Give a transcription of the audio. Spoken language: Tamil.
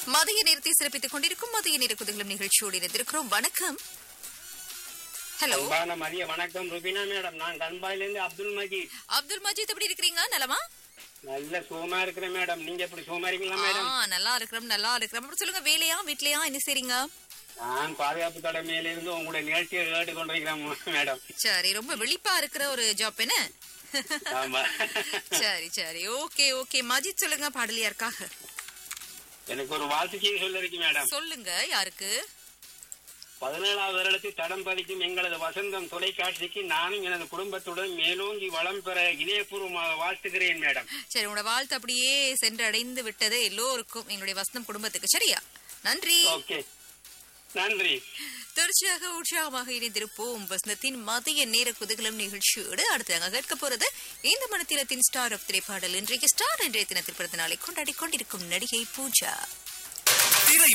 மதிய நேரத்தை சிறப்பித்துக் கொண்டிருக்கும் மதிய நேர குதகலம் நிகழ்ச்சியோடு இணைந்திருக்கிறோம். வணக்கம். ஹலோ மதிய வணக்கம் ருபினா மேடம். நான் கண்பாயிலிருந்து அப்துல் மஜீத். அப்துல் மஜீத் எப்படி இருக்கீங்க? நலமா? நல்ல சுகமா இருக்கிறேன் மேடம். நீங்க எப்படி சுகமா இருக்கீங்களா மேடம்? நல்லா இருக்கிறோம். அப்படி சொல்லுங்க, வேலையா வீட்லயா என்ன செய்றீங்க? நான் பாதுகாப்பு தலைமையில இருந்து உங்களுடைய நிகழ்ச்சியை கேட்டு கொண்டிருக்கிறேன் மேடம். சரி, ரொம்ப விழிப்பா இருக்கிற ஒரு ஜாப் என்ன? ஆமா. சரி ஓகே மஜித் சொல்லுங்க, பாடலியா இருக்காக எனக்கு ஒரு வாழ்த்து செய்தி சொல்லிருக்கு மேடம். சொல்லுங்க. யாருக்கு? 17வது வருடத்தில் தடம் பதிக்கும் எங்களது வசந்தம் தொலைக்காட்சிக்கு நானும் எனது குடும்பத்துடன் மேலோங்கி வளம் பெற இதயபூர்வமாக வாழ்த்துகிறேன் மேடம். சரி, உங்களோட வாழ்த்து அப்படியே சென்றடைந்து விட்டது எல்லோருக்கும், எங்களுடைய வசந்தம் குடும்பத்துக்கு. சரியா? நன்றி. ஓகே, நன்றி. தொடர்ச்சியாக உற்சாகமாக இணைந்திருப்போம் வசந்தத்தின் மதிய நேர குதகலம் நிகழ்ச்சியோடு. அடுத்து கேட்க போறது இந்த மனத்திலத்தின் ஸ்டார் ஆஃப் திரைப்பாடல். இன்றைக்கு ஸ்டார் என்ற தினத்தில் பிறந்த நாளை கொண்டாடி கொண்டிருக்கும் நடிகை பூஜா.